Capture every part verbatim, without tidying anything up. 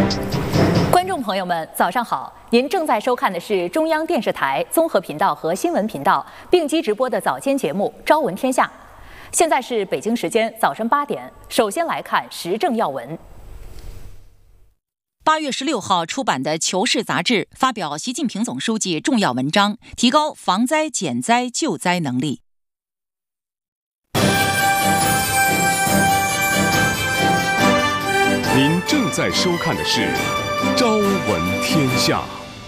观众朋友们，早上好！您正在收看的是中央电视台综合频道和新闻频道并机直播的早间节目《朝闻天下》。现在是北京时间早晨八点。首先来看时政要闻。 八月十六号出版的《求是》杂志发表习近平总书记重要文章，提高防灾减灾救灾能力。 您正在收看的是《朝闻天下》。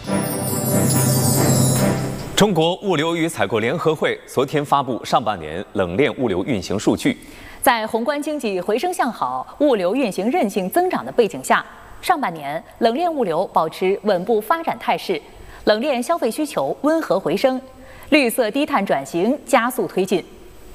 中国物流与采购联合会昨天发布上半年冷链物流运行数据。 在宏观经济回升向好、物流运行韧性增长的背景下，上半年冷链物流保持稳步发展态势，冷链消费需求温和回升，绿色低碳转型加速推进。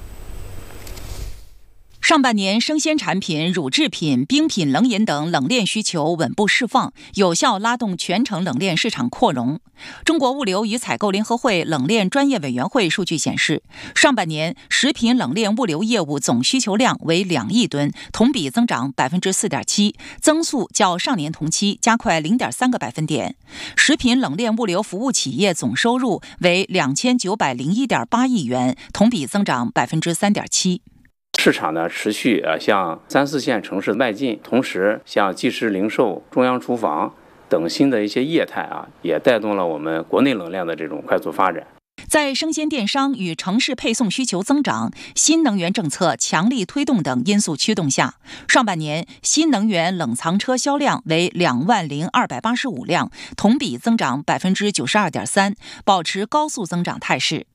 上半年生鲜产品、乳制品、冰品、冷饮等冷链需求稳步释放，有效拉动全程冷链市场扩容。中国物流与采购联合会冷链专业委员会数据显示，上半年食品冷链物流业务总需求量为两亿吨，同比增长百分之四点七，增速较上年同期加快零点三个百分点。食品冷链物流服务企业总收入为两千九百零一点八亿元，同比增长百分之三点七。 市场呢持续呃向三四线城市迈进，同时像即时零售、中央厨房等新的一些业态啊，也带动了我们国内冷链的这种快速发展。 在生鲜电商与城市配送需求增长、新能源政策强力推动等因素驱动下，上半年新能源冷藏车销量为两万零二百八十五辆，同比增长百分之九十二点三，保持高速增长态势。